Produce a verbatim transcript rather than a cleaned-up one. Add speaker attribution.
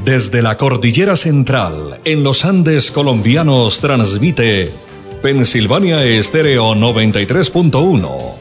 Speaker 1: Desde la Cordillera Central, en los Andes colombianos, transmite Pensilvania Estéreo noventa y tres punto uno.